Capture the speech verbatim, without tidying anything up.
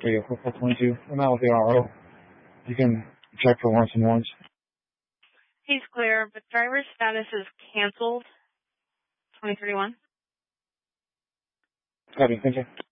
three oh four twenty-two. I'm out with the R O. You can check for warrants and warrants. He's clear, but driver's status is canceled. twenty thirty-one. Copy, thank you.